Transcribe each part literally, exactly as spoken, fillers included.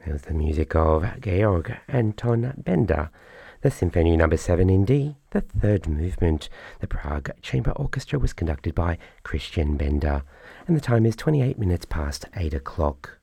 It was the music of Georg Anton Bender, the Symphony Number seven in D, the third movement. The Prague Chamber Orchestra was conducted by Christian Bender, and the time is twenty-eight minutes past eight o'clock.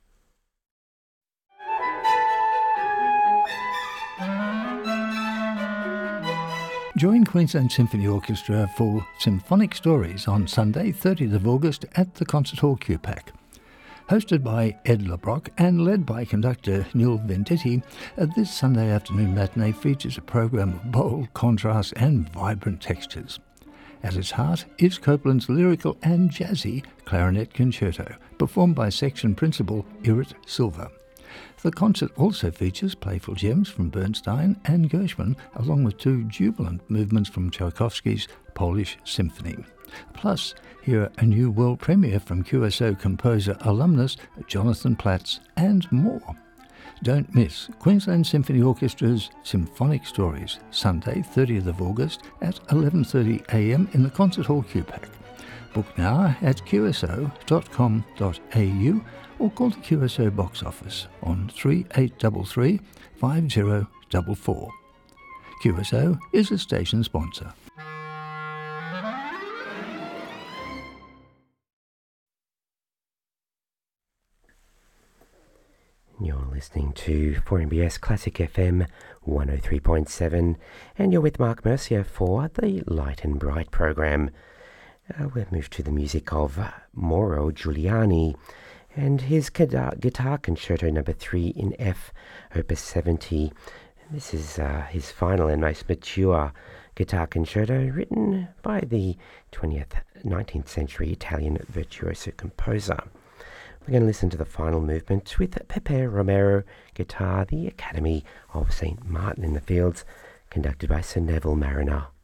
Join Queensland Symphony Orchestra for Symphonic Stories on Sunday, thirtieth of August at the Concert Hall Q PAC. Hosted by Ed LeBrock and led by conductor Neil Venditti, uh, this Sunday afternoon matinee features a program of bold contrast and vibrant textures. At its heart is Copeland's lyrical and jazzy clarinet concerto, performed by section principal Irit Silva. The concert also features playful gems from Bernstein and Gershwin, along with two jubilant movements from Tchaikovsky's Polish Symphony. Plus, hear a new world premiere from Q S O composer alumnus Jonathan Platz, and more. Don't miss Queensland Symphony Orchestra's Symphonic Stories, Sunday, thirtieth of August at eleven thirty a m in the Concert Hall Q PAC. Book now at q s o dot com dot a u or call the Q S O box office on three eight three three, five zero four four. Q S O is a station sponsor. You're listening to four M B S Classic F M one oh three point seven, and you're with Mark Mercier for the Light and Bright program. Uh, we'll move to the music of uh, Mauro Giuliani and his Guitar Concerto Number three in F, Opus seventy. And this is uh, his final and most mature guitar concerto, written by the twentieth, nineteenth century Italian virtuoso composer. We're going to listen to the final movement with Pepe Romero guitar, the Academy of Saint Martin in the Fields, conducted by Sir Neville Mariner.